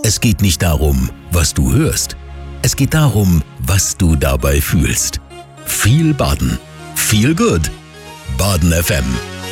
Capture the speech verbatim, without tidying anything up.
Es geht nicht darum, was du hörst. Es geht darum, was du dabei fühlst. Viel Baden. Feel good. Baden F M.